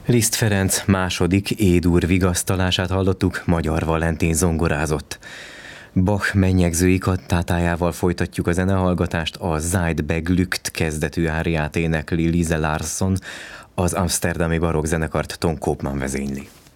Liszt Ferenc második E-dur vigasztalását hallottuk, Magyar Valentin zongorázott. Bach mennyegzői kantátájával folytatjuk a zenehallgatást, a Seid beglückt kezdetű áriát énekli Lise Larsson, az amsterdami barokkzenekart Ton Koopman vezényli.